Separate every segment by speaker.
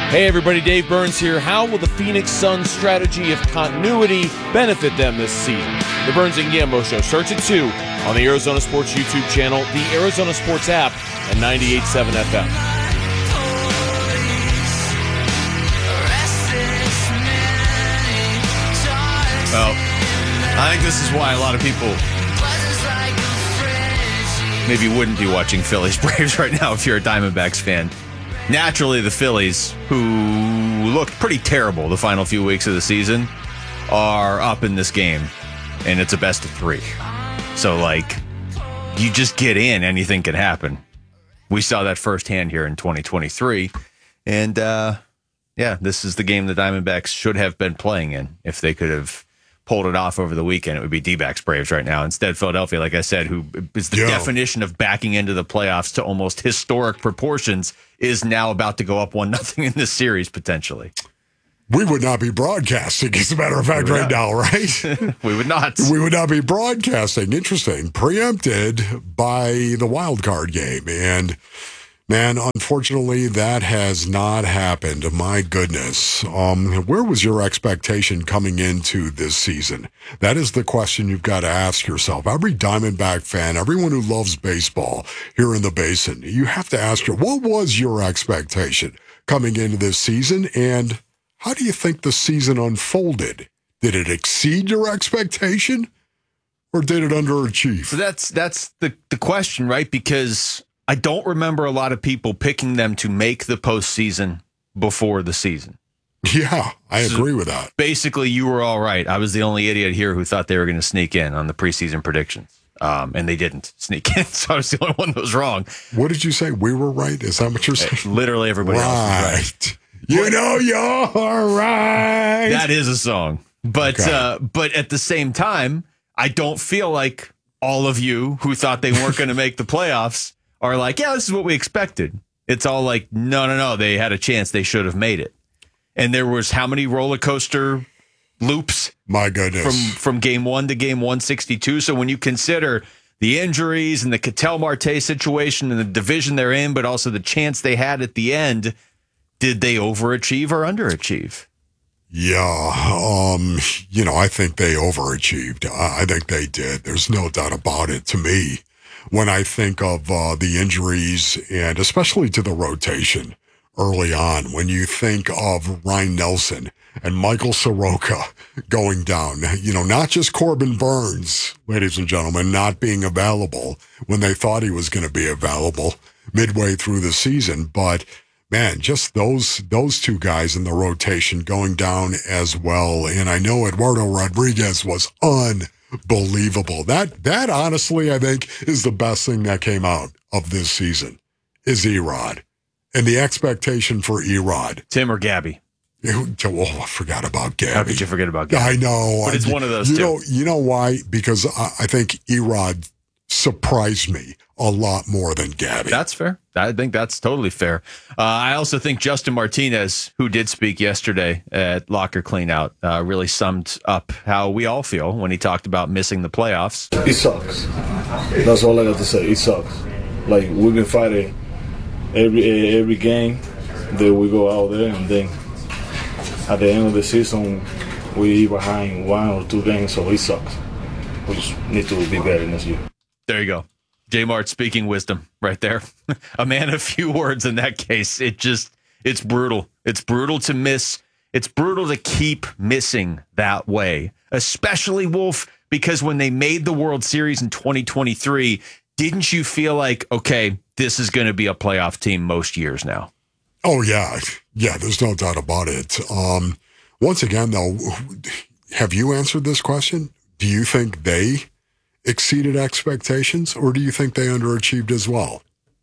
Speaker 1: Hey everybody, Dave Burns here. How will the Phoenix Suns' strategy of continuity benefit them this season? The Burns and Gambo Show starts at 2 on the Arizona Sports YouTube channel, the Arizona Sports app, and 98.7 FM.
Speaker 2: Well, I think this is why a lot of people maybe wouldn't be watching Phillies Braves right now if you're a Diamondbacks fan. Naturally, the Phillies, who looked pretty terrible the final few weeks of the season, are up in this game, and it's a best of 3. So, you just get in, anything can happen. We saw that firsthand here in 2023, and, this is the game the Diamondbacks should have been playing in. If they could have pulled it off over the weekend, it would be D-backs Braves right now. Instead, Philadelphia, like I said, who is the definition of backing into the playoffs to almost historic proportions, is now about to go up 1-0 in this series, potentially.
Speaker 3: We would not be broadcasting, as a matter of fact, right now, right?
Speaker 2: We would not.
Speaker 3: We would not be broadcasting. Interesting. Preempted by the wild card game. And, man, unfortunately, that has not happened. My goodness. Where was your expectation coming into this season? That is the question you've got to ask yourself. Every Diamondback fan, everyone who loves baseball here in the Basin, you have to ask what was your expectation coming into this season, and how do you think the season unfolded? Did it exceed your expectation, or did it underachieve?
Speaker 2: So that's the question, right? Because I don't remember a lot of people picking them to make the postseason before the season.
Speaker 3: Yeah, I agree with that.
Speaker 2: Basically, you were all right. I was the only idiot here who thought they were going to sneak in on the preseason predictions. And they didn't sneak in, so I was the only one that was wrong.
Speaker 3: What did you say? We were right? Is that what you're saying?
Speaker 2: Literally everybody else was right.
Speaker 3: You know you're right.
Speaker 2: That is a song. But but at the same time, I don't feel like all of you who thought they weren't going to make the playoffs are like, yeah, this is what we expected. It's all like, no, they had a chance. They should have made it. And there was how many roller coaster loops?
Speaker 3: My goodness.
Speaker 2: From game 1 to game 162. So when you consider the injuries and the Ketel Marte situation and the division they're in, but also the chance they had at the end, did they overachieve or underachieve?
Speaker 3: Yeah, I think they overachieved. I think they did. There's no doubt about it to me. When I think of the injuries, and especially to the rotation early on, when you think of Ryan Nelson and Michael Soroka going down, not just Corbin Burns, ladies and gentlemen, not being available when they thought he was going to be available midway through the season, but man, just those two guys in the rotation going down as well. And I know Eduardo Rodriguez was unbelievable. That honestly, I think, is the best thing that came out of this season, is Erod. And the expectation for Erod.
Speaker 2: Tim or Gabby?
Speaker 3: Oh, I forgot about Gabby.
Speaker 2: How could you forget about Gabby?
Speaker 3: I know.
Speaker 2: But it's one of those two.
Speaker 3: You know why? Because I think Erod surprised me a lot more than Gabby.
Speaker 2: That's fair. I think that's totally fair. I also think Justin Martinez, who did speak yesterday at Locker Cleanout, really summed up how we all feel when he talked about missing the playoffs.
Speaker 4: It sucks. That's all I got to say. It sucks. We've been fighting every game that we go out there, and then at the end of the season, we behind 1 or 2 games, so it sucks. We just need to be better next year.
Speaker 2: There you go. J Mart speaking wisdom right there. A man of few words in that case. It's brutal. It's brutal to miss. It's brutal to keep missing that way, especially Wolf, because when they made the World Series in 2023, didn't you feel like, okay, this is going to be a playoff team most years now?
Speaker 3: Oh, yeah. Yeah, there's no doubt about it. Once again, though, have you answered this question? Do you think they exceeded expectations, or do you think they underachieved as well?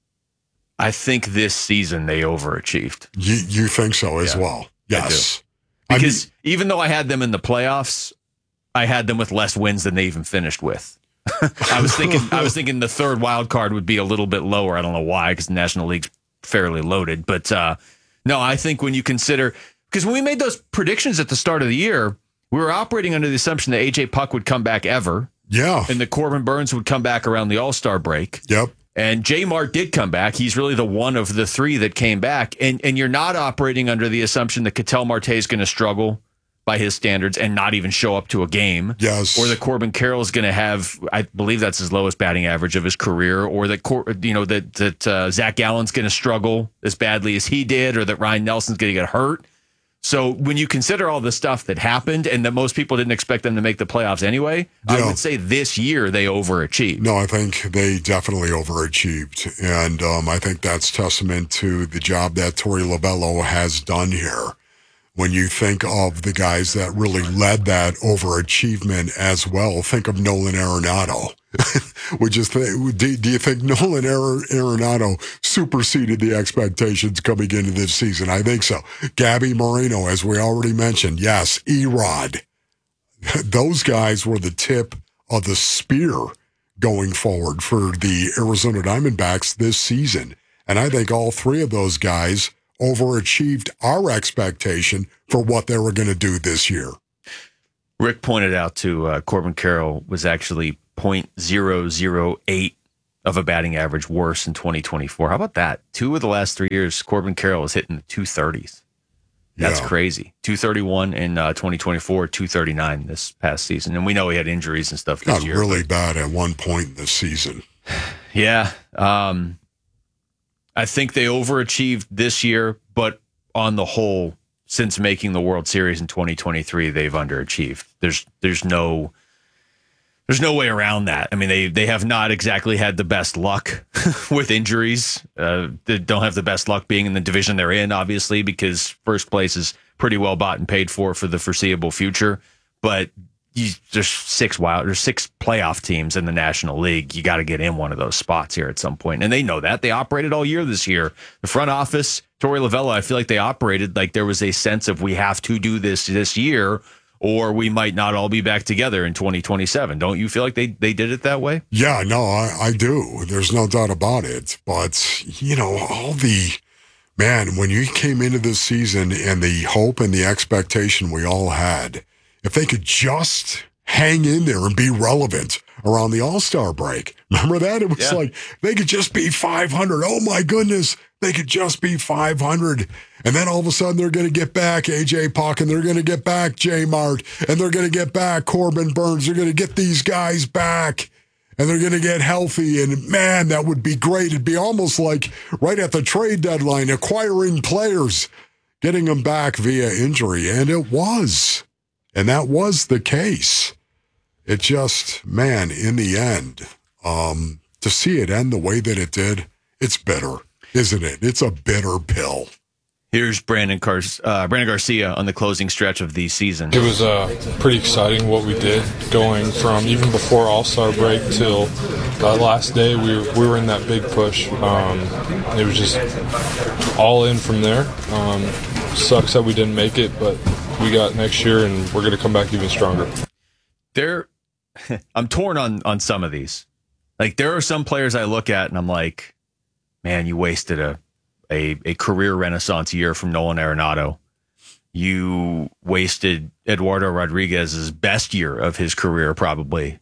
Speaker 2: I think this season they overachieved.
Speaker 3: You think so as well? Yes.
Speaker 2: Because even though I had them in the playoffs, I had them with less wins than they even finished with. I was thinking the third wild card would be a little bit lower. I don't know why, because the National League's fairly loaded. But no, I think when you consider, because when we made those predictions at the start of the year, we were operating under the assumption that AJ Puck would come back ever.
Speaker 3: Yeah.
Speaker 2: And that Corbin Burns would come back around the All-Star break.
Speaker 3: Yep.
Speaker 2: And J Mart did come back. He's really the one of the three that came back. And you're not operating under the assumption that Ketel Marte is going to struggle by his standards and not even show up to a game.
Speaker 3: Yes.
Speaker 2: Or that Corbin Carroll is going to have, I believe that's his lowest batting average of his career, or that that Zach Gallen's going to struggle as badly as he did, or that Ryan Nelson's going to get hurt. So when you consider all the stuff that happened and that most people didn't expect them to make the playoffs anyway, I would say this year they overachieved.
Speaker 3: No, I think they definitely overachieved. And I think that's testament to the job that Torey Lovullo has done here. When you think of the guys that really led that overachievement as well, think of Nolan Arenado. Do you think Nolan Arenado superseded the expectations coming into this season? I think so. Gabby Moreno, as we already mentioned, yes. Erod. Those guys were the tip of the spear going forward for the Arizona Diamondbacks this season. And I think all three of those guys overachieved our expectation for what they were going to do this year.
Speaker 2: Rick pointed out to Corbin Carroll was actually .008 of a batting average worse in 2024. How about that? 2 of the last 3 years, Corbin Carroll is hitting the 230s. That's crazy. 231 in 2024, 239 this past season. And we know he had injuries and stuff this year.
Speaker 3: Got really bad at one point in the season.
Speaker 2: Yeah. I think they overachieved this year, but on the whole, since making the World Series in 2023, they've underachieved. There's no way around that. I mean, they have not exactly had the best luck with injuries. They don't have the best luck being in the division they're in, obviously, because first place is pretty well bought and paid for the foreseeable future. But there's 6 playoff teams in the National League. You got to get in one of those spots here at some point. And they know that. They operated all year this year. The front office, Torey Lovullo, I feel like they operated like there was a sense of we have to do this year or we might not all be back together in 2027. Don't you feel like they did it that way?
Speaker 3: Yeah, no, I do. There's no doubt about it. But, when you came into this season and the hope and the expectation we all had, if they could just hang in there and be relevant around the All-Star break. Remember that? It was like, they could just be 500. Oh, my goodness. They could just be 500. And then all of a sudden they're going to get back A.J. Puck, and they're going to get back J Mart, and they're going to get back Corbin Burns. They're going to get these guys back, and they're going to get healthy. And, man, that would be great. It'd be almost like right at the trade deadline, acquiring players, getting them back via injury. And it was. And that was the case. It just, man, in the end, to see it end the way that it did, it's bitter, isn't it? It's a bitter pill.
Speaker 2: Here's Brandon Garcia on the closing stretch of the season.
Speaker 5: It was pretty exciting what we did, going from even before All-Star break till last day. We were in that big push. It was just all in from there. Sucks that we didn't make it, but we got next year, and we're going to come back even stronger.
Speaker 2: I'm torn on some of these. Like, there are some players I look at and I'm like, man, you wasted a career renaissance year from Nolan Arenado. You wasted Eduardo Rodriguez's best year of his career, probably,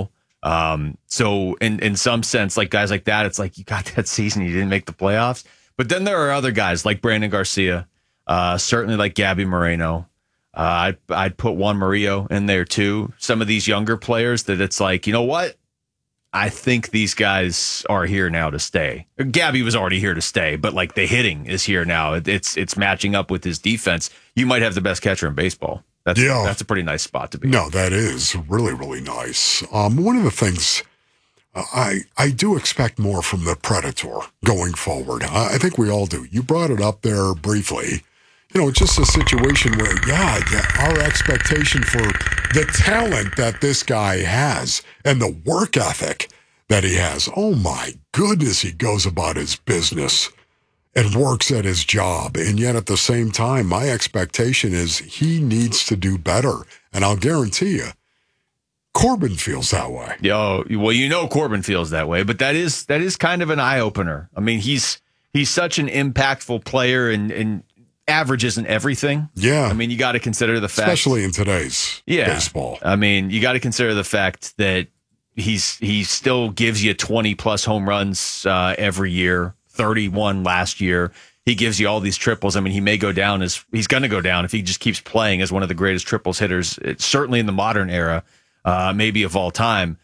Speaker 2: So in some sense, like guys like that, it's like you got that season, you didn't make the playoffs. But then there are other guys like Brandon Garcia, certainly like Gabby Moreno. I'd put Juan Murillo in there too. Some of these younger players that it's like, you know what? I think these guys are here now to stay. Gabby was already here to stay, but like the hitting is here now. It's matching up with his defense. You might have the best catcher in baseball. That's a pretty nice spot to be.
Speaker 3: No, that is really, really nice. One of the things I do expect more from the Predator going forward. I think we all do. You brought it up there briefly. Just a situation where, our expectation for the talent that this guy has and the work ethic that he has. Oh, my goodness, he goes about his business and works at his job. And yet at the same time, my expectation is he needs to do better. And I'll guarantee you, Corbin feels that way.
Speaker 2: Corbin feels that way, but that is kind of an eye-opener. I mean, he's such an impactful player and average isn't everything.
Speaker 3: Yeah.
Speaker 2: I mean, you got to consider the fact.
Speaker 3: Especially in today's baseball.
Speaker 2: I mean, you got to consider the fact that he still gives you 20-plus home runs every year, 31 last year. He gives you all these triples. I mean, he may go down he's going to go down if he just keeps playing as one of the greatest triples hitters, certainly in the modern era, maybe of all time.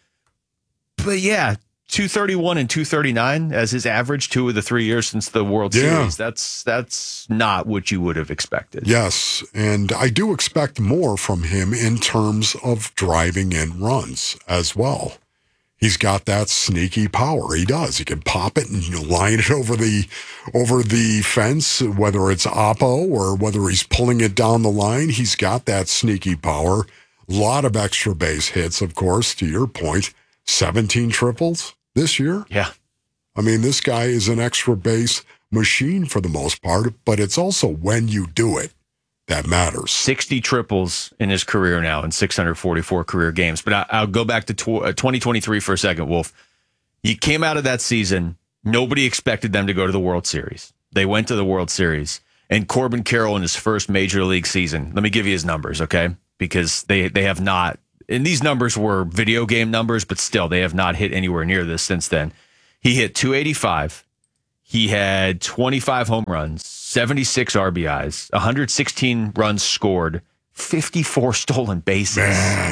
Speaker 2: But yeah, 231 and 239 as his average 2 of the 3 years since the World Series. That's not what you would have expected.
Speaker 3: Yes, and I do expect more from him in terms of driving in runs as well. He's got that sneaky power. He does. He can pop it and line it over the fence, whether it's oppo or whether he's pulling it down the line. He's got that sneaky power. A lot of extra base hits, of course, to your point. 17 triples this year.
Speaker 2: Yeah.
Speaker 3: I mean, this guy is an extra base machine for the most part, but it's also when you do it that matters.
Speaker 2: 60 triples in his career now in 644 career games. But I'll go back to 2023 for a second, Wolf. He came out of that season. Nobody expected them to go to the World Series. They went to the World Series. And Corbin Carroll in his first major league season, let me give you his numbers, okay? Because they have not, and these numbers were video game numbers, but still, they have not hit anywhere near this since then. He hit 285. He had 25 home runs, 76 RBIs, 116 runs scored, 54 stolen bases.
Speaker 3: Man.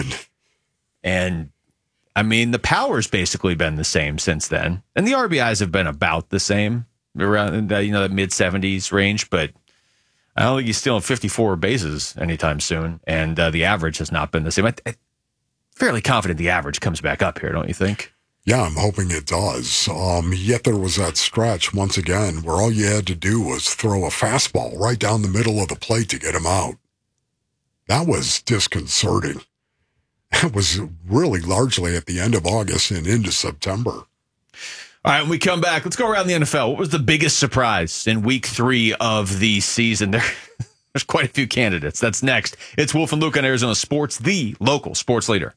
Speaker 2: And, I mean, the power's basically been the same since then. And the RBIs have been about the same, around that mid-70s range, but I don't think he's stealing 54 bases anytime soon. And the average has not been the same. I'm fairly confident the average comes back up here, don't you think?
Speaker 3: Yeah, I'm hoping it does. Yet there was that stretch, once again, where all you had to do was throw a fastball right down the middle of the plate to get him out. That was disconcerting. That was really largely at the end of August and into September.
Speaker 2: All right, when we come back, let's go around the NFL. What was the biggest surprise in week 3 of the season? There's quite a few candidates. That's next. It's Wolf and Luke on Arizona Sports, the local sports leader.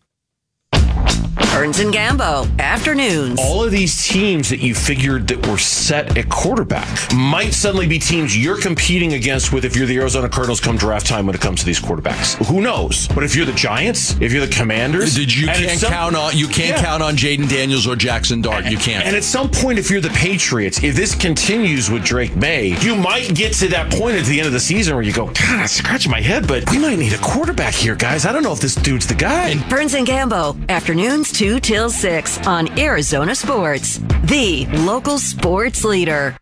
Speaker 6: Burns and Gambo, afternoons.
Speaker 1: All of these teams that you figured that were set at quarterback might suddenly be teams you're competing against with if you're the Arizona Cardinals come draft time when it comes to these quarterbacks. Who knows? But if you're the Giants, if you're the Commanders,
Speaker 7: you can't count on Jaden Daniels or Jackson Dart. You can't.
Speaker 1: And at some point, if you're the Patriots, if this continues with Drake May, you might get to that point at the end of the season where you go, God, I'm scratching my head, but we might need a quarterback here, guys. I don't know if this dude's the guy.
Speaker 6: Burns and Gambo, afternoons 2 till 6 on Arizona Sports, the local sports leader.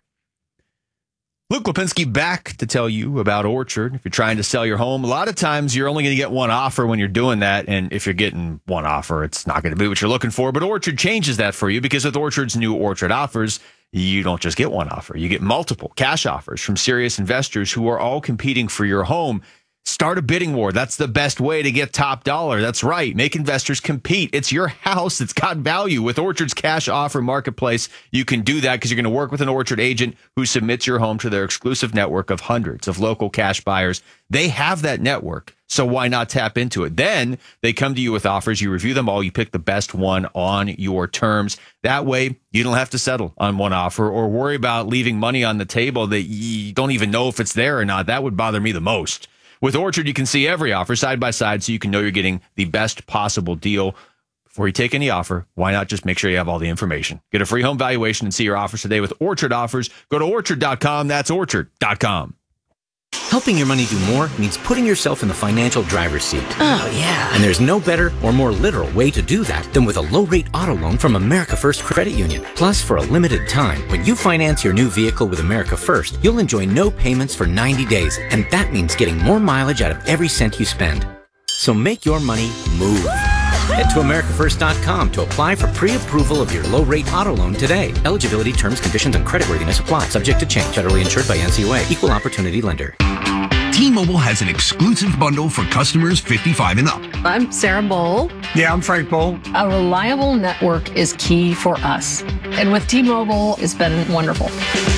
Speaker 2: Luke Lipinski back to tell you about Orchard. If you're trying to sell your home, a lot of times you're only going to get one offer when you're doing that. And if you're getting one offer, it's not going to be what you're looking for. But Orchard changes that for you because with Orchard's new Orchard offers, you don't just get one offer. You get multiple cash offers from serious investors who are all competing for your home. Start a bidding war. That's the best way to get top dollar. That's right. Make investors compete. It's your house. It's got value. With Orchard's cash offer marketplace, you can do that because you're going to work with an Orchard agent who submits your home to their exclusive network of hundreds of local cash buyers. They have that network, so why not tap into it? Then they come to you with offers. You review them all. You pick the best one on your terms. That way, you don't have to settle on one offer or worry about leaving money on the table that you don't even know if it's there or not. That would bother me the most. With Orchard, you can see every offer side by side so you can know you're getting the best possible deal. Before you take any offer, why not just make sure you have all the information? Get a free home valuation and see your offers today with Orchard offers. Go to Orchard.com. That's Orchard.com.
Speaker 8: Helping your money do more means putting yourself in the financial driver's seat.
Speaker 6: Oh, yeah.
Speaker 8: And there's no better or more literal way to do that than with a low-rate auto loan from America First Credit Union. Plus, for a limited time, when you finance your new vehicle with America First, you'll enjoy no payments for 90 days. And that means getting more mileage out of every cent you spend. So make your money move. Head to AmericaFirst.com to apply for pre-approval of your low-rate auto loan today. Eligibility, terms, conditions, and creditworthiness apply. Subject to change. Federally insured by NCUA. Equal opportunity lender.
Speaker 9: T-Mobile has an exclusive bundle for customers 55 and up.
Speaker 10: I'm Sarah Bowl.
Speaker 11: Yeah, I'm Frank Bowl.
Speaker 10: A reliable network is key for us. And with T-Mobile, it's been wonderful.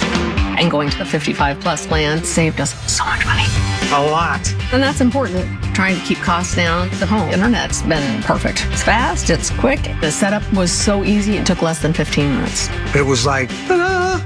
Speaker 10: And going to the 55 plus plan saved us so much money.
Speaker 11: A lot.
Speaker 10: And that's important. Trying to keep costs down. The home internet's been perfect. It's fast, it's quick. The setup was so easy, it took less than 15 minutes.
Speaker 11: It was like, ta-da!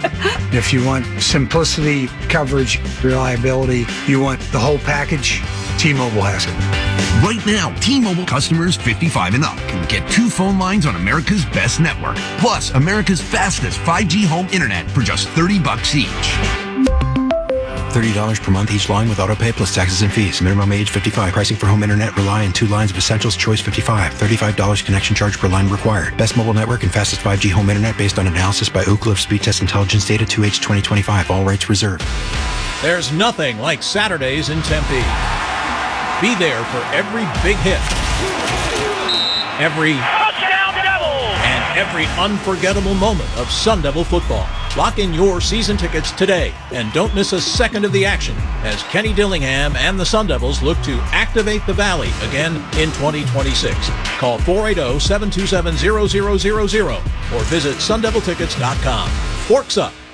Speaker 11: If you want simplicity, coverage, reliability, you want the whole package, T-Mobile has it.
Speaker 9: Right now, T-Mobile customers 55 and up can get 2 phone lines on America's best network, plus America's fastest 5G home internet for just $30 each.
Speaker 12: $30 per month each line with autopay plus taxes and fees. Minimum age 55. Pricing for home internet rely on 2 lines of essentials. Choice 55. $35 connection charge per line required. Best mobile network and fastest 5G home internet based on analysis by Ookla of Speed Test Intelligence data 2H 2025. All rights reserved.
Speaker 13: There's nothing like Saturdays in Tempe. Be there for every big hit, every touchdown Devils, and every unforgettable moment of Sun Devil football. Lock in your season tickets today and don't miss a second of the action as Kenny Dillingham and the Sun Devils look to activate the Valley again in 2026. Call 480-727-0000 or visit sundeviltickets.com. Forks up.